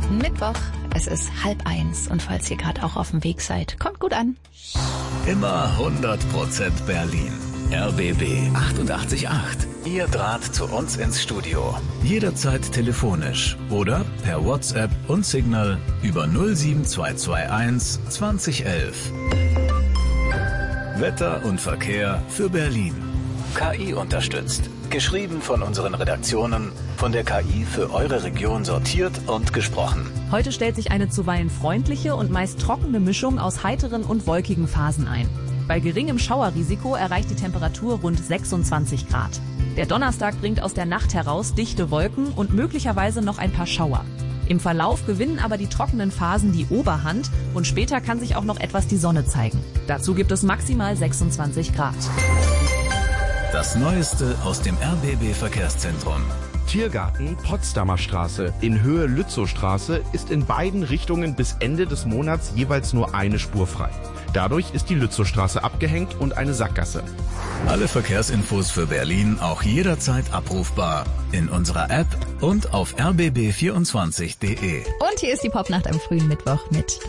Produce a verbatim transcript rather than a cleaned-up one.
Mittwoch, es ist halb eins und falls ihr gerade auch auf dem Weg seid, kommt gut an. Immer hundert Prozent Berlin. R B B achtundachtzig Komma acht. Ihr Draht zu uns ins Studio. Jederzeit telefonisch oder per WhatsApp und Signal über null sieben zwei zwei eins zwanzig elf. Wetter und Verkehr für Berlin. K I unterstützt. Geschrieben von unseren Redaktionen, von der K I für eure Region sortiert und gesprochen. Heute stellt sich eine zuweilen freundliche und meist trockene Mischung aus heiteren und wolkigen Phasen ein. Bei geringem Schauerrisiko erreicht die Temperatur rund sechsundzwanzig Grad. Der Donnerstag bringt aus der Nacht heraus dichte Wolken und möglicherweise noch ein paar Schauer. Im Verlauf gewinnen aber die trockenen Phasen die Oberhand und später kann sich auch noch etwas die Sonne zeigen. Dazu gibt es maximal sechsundzwanzig Grad. Das Neueste aus dem R B B Verkehrszentrum. Tiergarten Potsdamer Straße in Höhe Lützowstraße ist in beiden Richtungen bis Ende des Monats jeweils nur eine Spur frei. Dadurch ist die Lützowstraße abgehängt und eine Sackgasse. Alle Verkehrsinfos für Berlin auch jederzeit abrufbar in unserer App und auf r b b vierundzwanzig punkt de. Und hier ist die Popnacht am frühen Mittwoch mit